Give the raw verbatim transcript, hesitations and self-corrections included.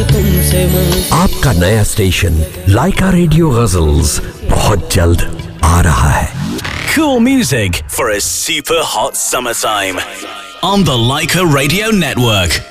तुमसे मंग। आपका नया स्टेशन लाइका रेडियो गजल्स बहुत जल्द आ रहा है। Cool music for a super hot summertime on the Laika Radio Network.